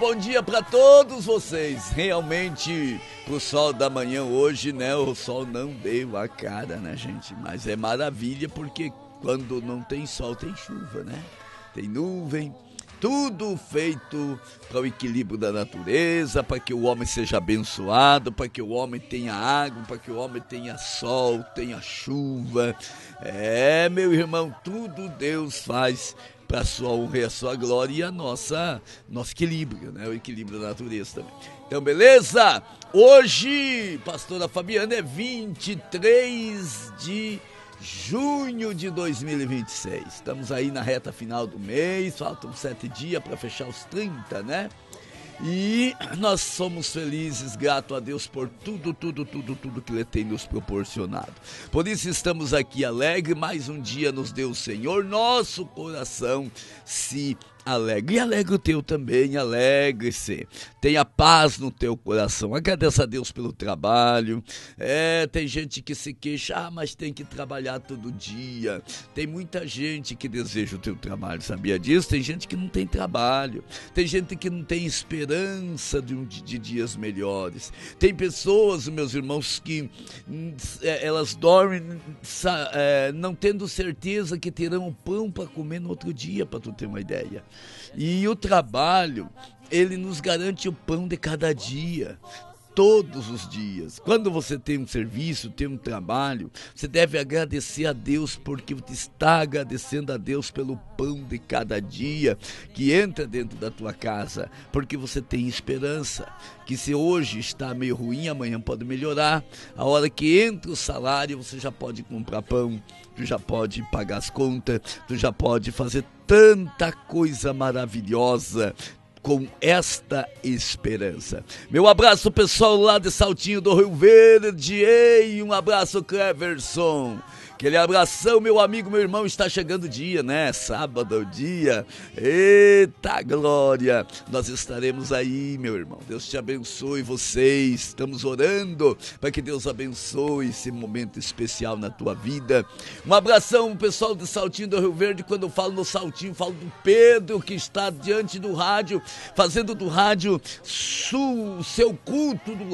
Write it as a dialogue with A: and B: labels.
A: Bom dia para todos vocês. Realmente, pro sol da manhã hoje, né? O sol não deu a cara, né, gente? Mas é maravilha porque quando não tem sol tem chuva, né? Tem nuvem. Tudo feito para o equilíbrio da natureza, para que o homem seja abençoado, para que o homem tenha água, para que o homem tenha sol, tenha chuva. Meu irmão, tudo Deus faz para a sua honra e a sua glória e a nosso equilíbrio, né? O equilíbrio da natureza também. Então, beleza? Hoje, pastora Fabiana, é 23 de junho de 2026. Estamos aí na reta final do mês, faltam 7 dias para fechar os 30, né? E nós somos felizes, grato a Deus por tudo que Ele tem nos proporcionado. Por isso estamos aqui alegres, mais um dia nos deu o Senhor, nosso coração se alegra. E alegra o teu também, alegre-se. Tenha paz no teu coração. Agradeça a Deus pelo trabalho. Tem gente que se queixa, mas tem que trabalhar todo dia. Tem muita gente que deseja o teu trabalho, sabia disso? Tem gente que não tem trabalho. Tem gente que não tem esperança de dias melhores. Tem pessoas, meus irmãos, que elas dormem não tendo certeza que terão pão para comer no outro dia, para tu ter uma ideia. E o trabalho, ele nos garante o pão de cada dia, todos os dias. Quando você tem um serviço, tem um trabalho, você deve agradecer a Deus, porque você está agradecendo a Deus pelo pão de cada dia que entra dentro da tua casa, porque você tem esperança, que se hoje está meio ruim, amanhã pode melhorar. A hora que entra o salário, você já pode comprar pão, tu já pode pagar as contas, tu já pode fazer tanta coisa maravilhosa com esta esperança. Meu abraço pessoal lá de Saltinho do Rio Verde. Ei, um abraço, Cleverson. Aquele abração, meu amigo, meu irmão, está chegando o dia, né? Sábado é o dia. Eita glória! Nós estaremos aí, meu irmão. Deus te abençoe vocês. Estamos orando para que Deus abençoe esse momento especial na tua vida. Um abração, pessoal de Saltinho do Rio Verde. Quando eu falo no Saltinho, falo do Pedro, que está diante do rádio, fazendo do rádio seu culto do